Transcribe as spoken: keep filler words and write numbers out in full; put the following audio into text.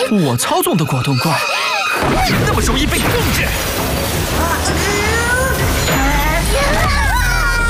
我操纵的果冻怪，可没那么容易被控制。